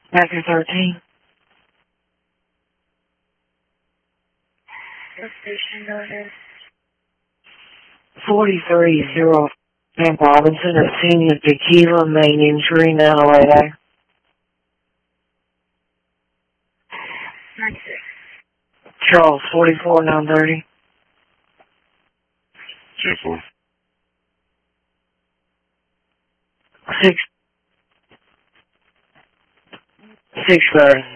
After 13. What station goes in? 43-0. Camp Robinson at Senior Tequila, main injury, 908A. 96. Charles, 44-930. 10-4. 6. 630.